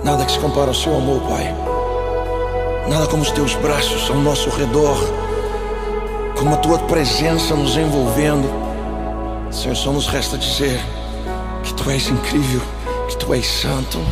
Nada que se compara ao seu amor, Pai. Nada como os teus braços ao nosso redor, como a tua presença nos envolvendo. Senhor, só nos resta dizer que tu és incrível, que tu és santo.